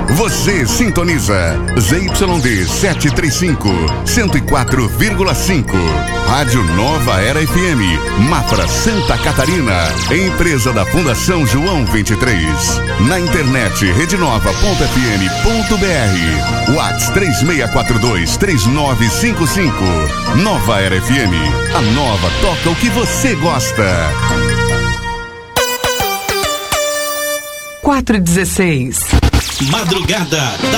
Você sintoniza ZYD 735, 104,5. Rádio Nova Era FM, Mafra, Santa Catarina. Empresa da Fundação João 23. Na internet, redenova.fm.br. Whats 3642-3955. Nova Era FM. A nova toca o que você gosta. 4:16. Madrugada